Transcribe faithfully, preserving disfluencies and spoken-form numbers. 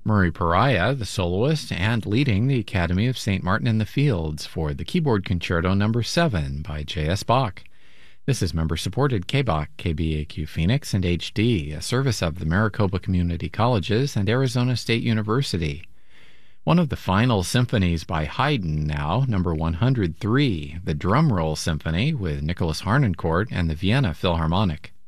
Murray Pariah, the soloist, and leading the Academy of Saint Martin in the Fields for the Keyboard Concerto number seven by J S. Bach. This is member-supported K B A C, K B A Q Phoenix, and H D, a service of the Maricopa Community Colleges and Arizona State University. One of the final symphonies by Haydn now, number one hundred three, the Drum Roll Symphony with Nicholas Harnoncourt and the Vienna Philharmonic.